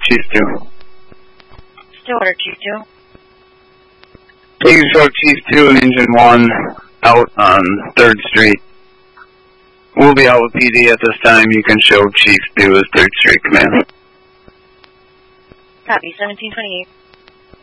Chief 2. Stillwater, Chief 2. You can show Chief 2 and Engine 1 out on 3rd Street. We'll be out with PD at this time. You can show Chief 2 as 3rd Street Command. Copy, 1728.